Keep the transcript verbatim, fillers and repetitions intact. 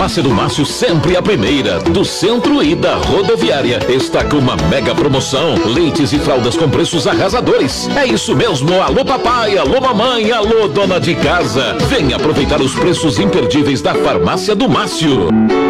Farmácia do Márcio, sempre a primeira, do centro e da rodoviária, está com uma mega promoção, leites e fraldas com preços arrasadores. É isso mesmo, alô papai, alô mamãe, alô dona de casa. Venha aproveitar os preços imperdíveis da Farmácia do Márcio.